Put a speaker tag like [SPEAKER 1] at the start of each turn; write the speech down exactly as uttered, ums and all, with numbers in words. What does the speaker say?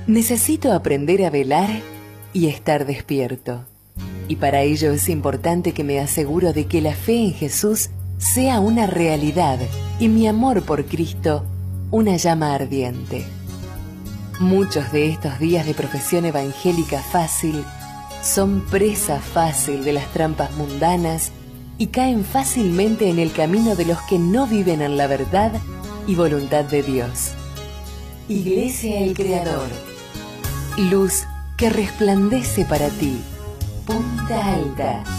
[SPEAKER 1] Necesito aprender a velar y estar despierto. Y para ello es importante que me aseguro de que la fe en Jesús sea una realidad y mi amor por Cristo una llama ardiente. Muchos de estos días de profesión evangélica fácil son presa fácil de las trampas mundanas y caen fácilmente en el camino de los que no viven en la verdad y voluntad de Dios. Iglesia El Creador, luz que resplandece para ti. Punta Alta.